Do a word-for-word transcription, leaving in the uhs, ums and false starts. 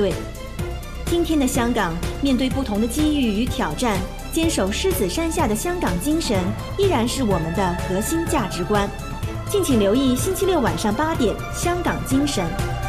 对。今天的香港，面对不同的机遇与挑战，坚守狮子山下的香港精神，依然是我们的核心价值观。敬请留意星期六晚上八点，《香港精神》。